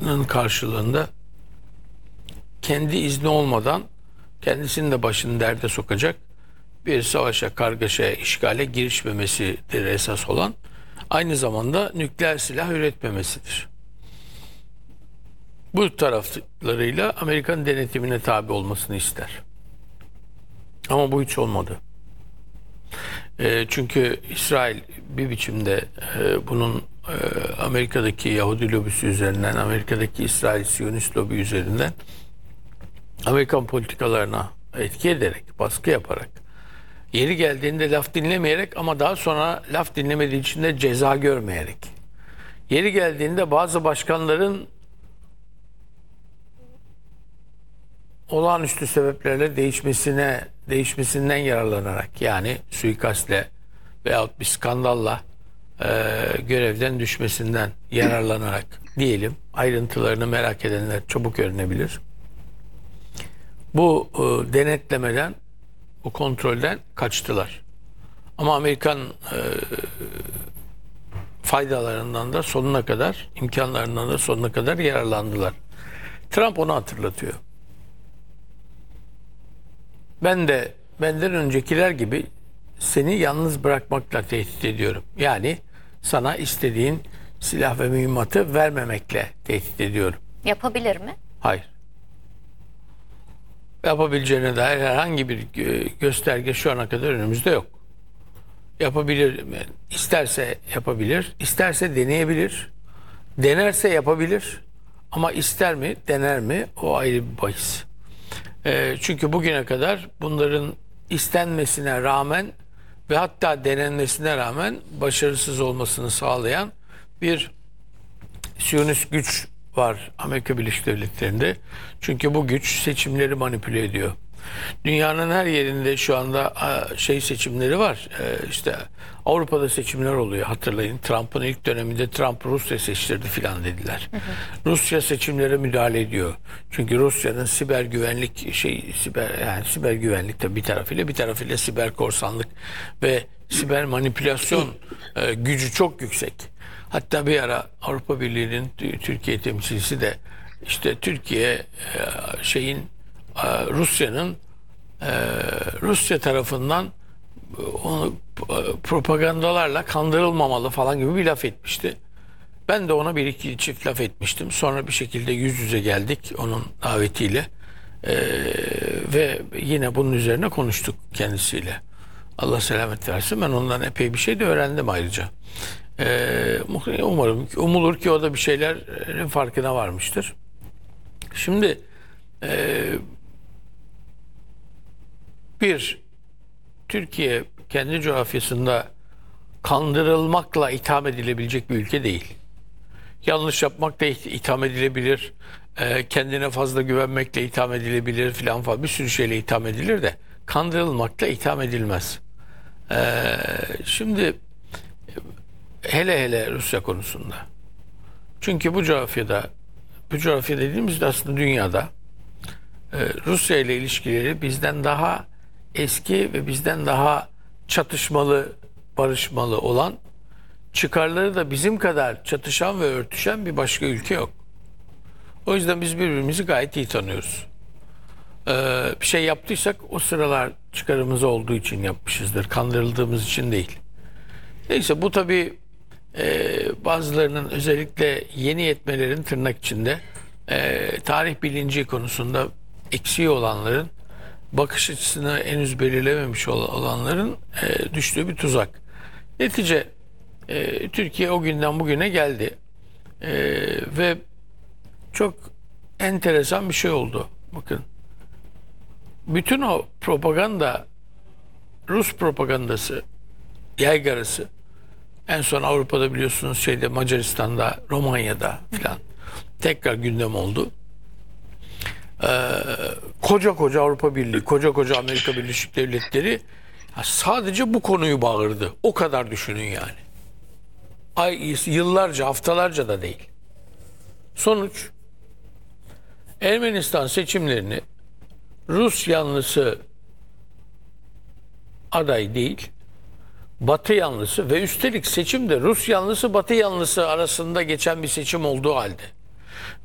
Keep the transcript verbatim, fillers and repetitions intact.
Amerika'nın karşılığında kendi izni olmadan kendisinin de başını derde sokacak bir savaşa, kargaşaya, işgale girişmemesidir esas olan. Aynı zamanda nükleer silah üretmemesidir. Bu taraflarıyla Amerikan denetimine tabi olmasını ister. Ama bu hiç olmadı. E, çünkü İsrail bir biçimde e, bunun e, Amerika'daki Yahudi lobisi üzerinden, Amerika'daki İsrail Siyonist lobi üzerinden Amerikan politikalarına etki ederek, baskı yaparak, yeri geldiğinde laf dinlemeyerek ama daha sonra laf dinlemediği için de ceza görmeyerek, yeri geldiğinde bazı başkanların olağanüstü sebeplerle değişmesine değişmesinden yararlanarak, yani suikastle veyahut bir skandalla e, görevden düşmesinden yararlanarak diyelim, ayrıntılarını merak edenler çabuk öğrenebilir. Bu e, denetlemeden, bu kontrolden kaçtılar. Ama Amerikan e, faydalarından da sonuna kadar, imkanlarından da sonuna kadar yararlandılar. Trump onu hatırlatıyor. Ben de benden öncekiler gibi seni yalnız bırakmakla tehdit ediyorum. Yani sana istediğin silah ve mühimmatı vermemekle tehdit ediyorum. Yapabilir mi? Hayır. Yapabileceğine dair herhangi bir gösterge şu ana kadar önümüzde yok. Yapabilir mi? İsterse yapabilir, isterse deneyebilir. Denerse yapabilir. Ama ister mi, dener mi? O ayrı bir bahis. E, çünkü bugüne kadar bunların istenmesine rağmen ve hatta denenmesine rağmen başarısız olmasını sağlayan bir Siyonist güç var Amerika Birleşik Devletleri'nde. Çünkü bu güç seçimleri manipüle ediyor. Dünyanın her yerinde şu anda şey seçimleri var. İşte Avrupa'da seçimler oluyor. Hatırlayın, Trump'ın ilk döneminde Trump Rusya seçtirdi filan dediler. Hı hı. Rusya seçimlere müdahale ediyor. Çünkü Rusya'nın siber güvenlik şey siber yani siber güvenlik de bir tarafıyla bir tarafıyla siber korsanlık ve siber manipülasyon e, gücü çok yüksek. Hatta bir ara Avrupa Birliği'nin Türkiye temsilcisi de işte Türkiye e, şeyin Rusya'nın e, Rusya tarafından onu propagandalarla kandırılmamalı falan gibi bir laf etmişti. Ben de ona bir iki çift laf etmiştim. Sonra bir şekilde yüz yüze geldik onun davetiyle e, ve yine bunun üzerine konuştuk kendisiyle. Allah selamet versin. Ben ondan epey bir şey de öğrendim ayrıca. E, umarım, umulur ki o da bir şeylerin farkına varmıştır. Şimdi e, Bir, Türkiye kendi coğrafyasında kandırılmakla itham edilebilecek bir ülke değil. Yanlış yapmakla itham edilebilir, kendine fazla güvenmekle itham edilebilir filan falan, bir sürü şeyle itham edilir de kandırılmakla itham edilmez. Şimdi hele hele Rusya konusunda. Çünkü bu coğrafyada, bu coğrafya dediğimizde aslında dünyada Rusya ile ilişkileri bizden daha eski ve bizden daha çatışmalı, barışmalı olan, çıkarları da bizim kadar çatışan ve örtüşen bir başka ülke yok. O yüzden biz birbirimizi gayet iyi tanıyoruz. Ee, bir şey yaptıysak o sıralar çıkarımız olduğu için yapmışızdır. Kandırıldığımız için değil. Neyse, bu tabii e, bazılarının, özellikle yeni yetmelerin tırnak içinde e, tarih bilinci konusunda eksiği olanların, bakış açısını henüz belirlememiş olanların e, düştüğü bir tuzak. Netice e, Türkiye o günden bugüne geldi e, ve çok enteresan bir şey oldu. Bakın, bütün o propaganda, Rus propagandası, yaygarası, en son Avrupa'da biliyorsunuz şeyde, Macaristan'da, Romanya'da filan tekrar gündem oldu. Ee, koca koca Avrupa Birliği, koca koca Amerika Birleşik Devletleri sadece bu konuyu bağırdı. O kadar düşünün yani. Ay, yıllarca, haftalarca da değil. Sonuç, Ermenistan seçimlerini Rus yanlısı aday değil, Batı yanlısı ve üstelik seçimde Rus yanlısı Batı yanlısı arasında geçen bir seçim olduğu halde